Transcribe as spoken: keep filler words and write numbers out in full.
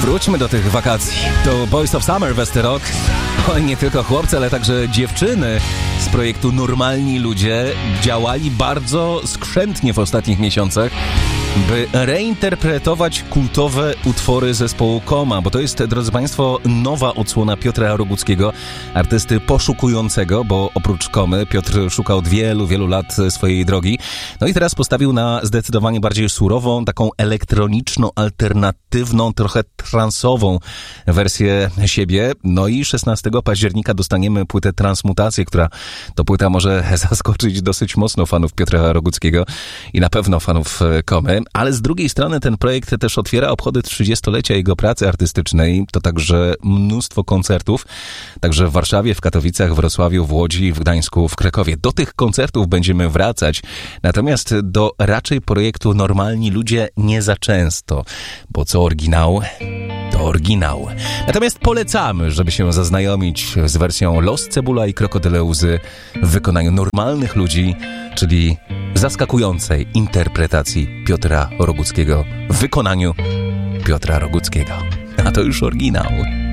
Wróćmy do tych wakacji. To Boys of Summer, Westerok. Oj, nie tylko chłopcy, ale także dziewczyny z projektu Normalni Ludzie działali bardzo skrzętnie w ostatnich miesiącach, by reinterpretować kultowe utwory zespołu Koma, bo to jest, drodzy Państwo, nowa odsłona Piotra Roguckiego, artysty poszukującego, bo oprócz Komy Piotr szukał od wielu, wielu lat swojej drogi. No i teraz postawił na zdecydowanie bardziej surową, taką elektroniczno-alternatywną, trochę transową wersję siebie. No i szesnastego października dostaniemy płytę Transmutację, która to płyta może zaskoczyć dosyć mocno fanów Piotra Roguckiego i na pewno fanów Komy. Ale z drugiej strony ten projekt też otwiera obchody trzydziestolecia jego pracy artystycznej. To także mnóstwo koncertów, także w Warszawie, w Katowicach, w Wrocławiu, w Łodzi, w Gdańsku, w Krakowie. Do tych koncertów będziemy wracać, natomiast do raczej projektu Normalni Ludzie nie za często, bo co oryginał, to oryginał. Natomiast polecamy, żeby się zaznajomić z wersją Los Cebula i Krokodyle Łzy w wykonaniu Normalnych Ludzi, czyli zaskakującej interpretacji Piotra Roguckiego w wykonaniu Piotra Roguckiego. A to już oryginał.